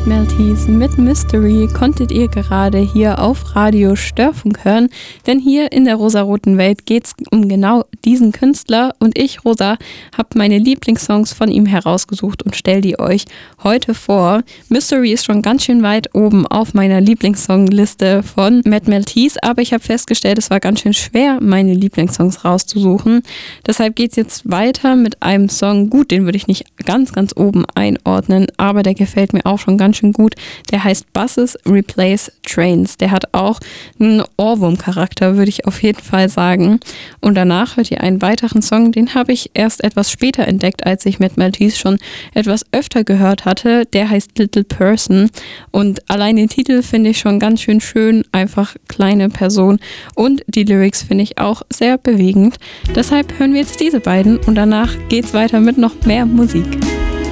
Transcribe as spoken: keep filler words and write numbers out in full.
Matt Maltese mit Mystery konntet ihr gerade hier auf Radio Störfunk hören, denn hier in der rosaroten Welt geht es um genau diesen Künstler und ich, Rosa, habe meine Lieblingssongs von ihm herausgesucht und stelle die euch heute vor. Mystery ist schon ganz schön weit oben auf meiner Lieblingssongliste von Matt Maltese, aber ich habe festgestellt, es war ganz schön schwer, meine Lieblingssongs rauszusuchen. Deshalb geht es jetzt weiter mit einem Song, gut, den würde ich nicht ganz, ganz oben einordnen, aber der gefällt mir auch schon ganz schön gut. Der heißt Buses Replace Trains. Der hat auch einen Ohrwurm-Charakter, würde ich auf jeden Fall sagen. Und danach hört ihr einen weiteren Song, den habe ich erst etwas später entdeckt, als ich Matt Maltese schon etwas öfter gehört hatte. Der heißt Little Person und allein den Titel finde ich schon ganz schön schön, einfach kleine Person, und die Lyrics finde ich auch sehr bewegend. Deshalb hören wir jetzt diese beiden und danach geht's weiter mit noch mehr Musik.